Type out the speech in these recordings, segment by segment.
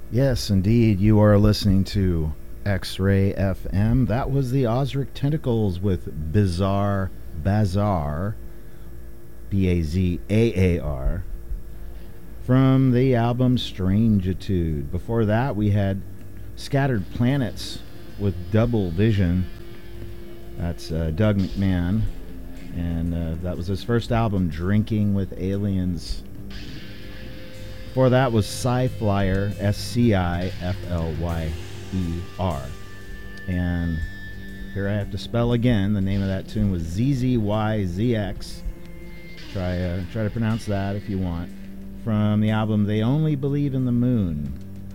Yes, indeed. You are listening to X Ray FM. That was the Osric Tentacles with Bizarre Bazaar, Bazaar, from the album Strangitude. Before that, we had Scattered Planets with Double Vision. That's Doug McMahon. And that was his first album, Drinking with Aliens. Before that was Sci-Flyer, Sciflyer. And here I have to spell again. The name of that tune was ZZYZX. Try to pronounce that if you want. From the album They Only Believe in the Moon.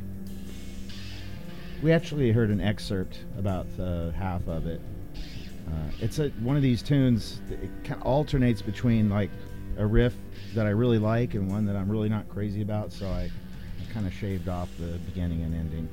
We actually heard an excerpt, about half of it. It's one of these tunes that it kind of alternates between like a riff that I really like and one that I'm really not crazy about, so I kind of shaved off the beginning and ending.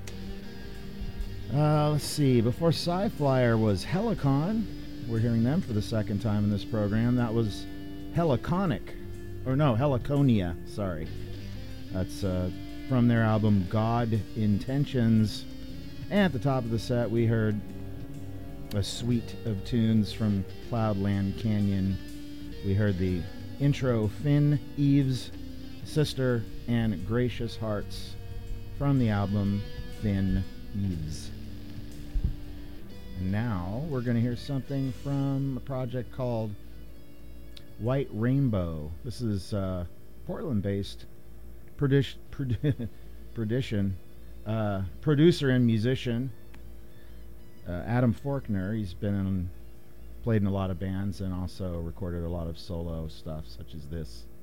Let's see. Before Sci-Flyer was Helicon. We're hearing them for the second time in this program. That was Heliconic. Or no, Heliconia. Sorry. That's from their album God Intentions. And at the top of the set, we heard a suite of tunes from Cloudland Canyon. We heard the intro, Finn, Eve's Sister, and Gracious Hearts from the album Finn Eves. And now we're going to hear something from a project called White Rainbow. This is Portland-based producer and musician Adam Faulkner. He's played in a lot of bands and also recorded a lot of solo stuff such as this.